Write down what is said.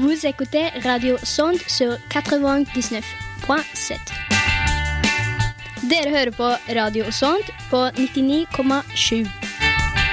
Vous écoutez Radio Sonde sur 99.7. Dere hører på Radio Sonde på 99,7.